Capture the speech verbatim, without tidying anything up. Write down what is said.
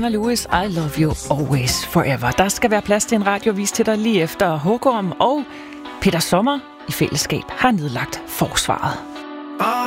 Leona Lewis, I love you always forever. Der skal være plads til en radiovis til dig lige efter Hågorm og Peter Sommer i fællesskab har nedlagt forsvaret.